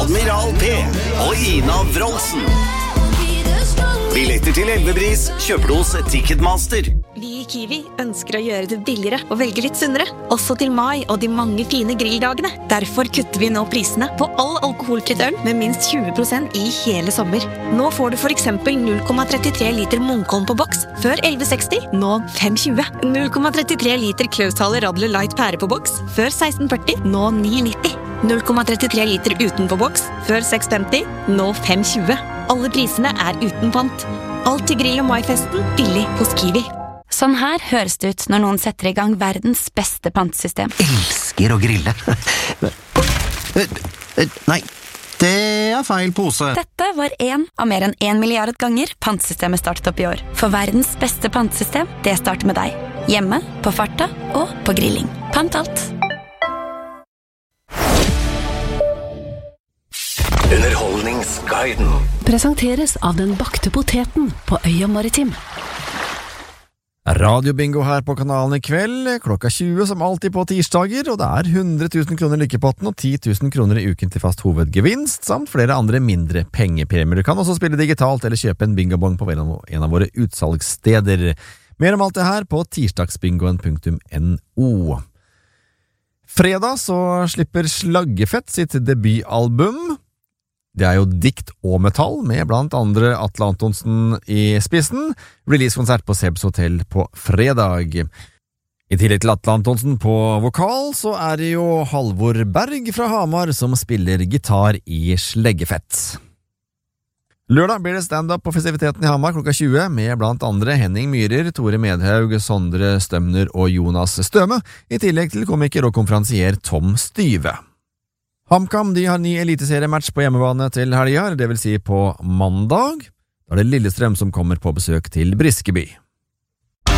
Admiral P og Ina Wroldsen. Billetter til Elvebris kjøper du hos Ticketmaster. Vi i Kiwi ønsker å gjøre det billigere og velge litt sunnere, også til mai og de mange fine grilldagene. Derfor kutter vi nå prisene på all alkoholfritt øl med minst 20% i hele sommer. Nå får du for eksempel 0,33 liter Munkholm på boks, før 11,60, nå 5,20. 0,33 liter Klausthaler Radler Light pære på boks, før 16,40, nå 9,90. 0,33 liter uten på boks, før 6,50, nå 5,20. Alle prisene er uten pant. Alt til grill- og maifesten, billig hos Kiwi. Sånn her høres det ut når noen setter i gang verdens beste pantesystem. Elsker å grille. Nei, det er feil pose. Dette var en av mer enn 1 milliard ganger pantsystemet startet opp i år. For verdens beste pantesystem, det starter med deg. Hjemme, på farta og på grilling. Pant alt. Underholdningsguiden presenteres av den bakte poteten på Øya Maritim. Radiobingo her på kanalen i kveld, klokka 20 som alltid på tirsdager, og det er 100 000 kroner lykkepotten og 10 000 kroner i uken til fast hovedgevinst, samt flere andre mindre pengepremier. Du kan også spille digitalt eller kjøpe en bingobong på en av våre utsalgssteder. Mer om alt det her på tirsdagsbingoen.no. Fredag så slipper Slaggefett sitt debutalbum. Det er jo dikt og metall, med blant andre Atle Antonsen i spissen. Release-konsert på Sebs Hotel på fredag. I tillegg til Atle Antonsen på vokal, så er det jo Halvor Berg fra Hamar som spiller gitar i Sleggefett. Lørdag blir det stand-up på festiviteten i Hamar klokka 20, med blant andre Henning Myhrer, Tore Medhaug, Sondre Stømner og Jonas Støme, i tillegg til komiker og konferansier Tom Styve. HamKam de har ny eliteseriematch på hjemmebane til helga, det vil si på mandag. Da er det Lillestrøm som kommer på besøk til Briskeby.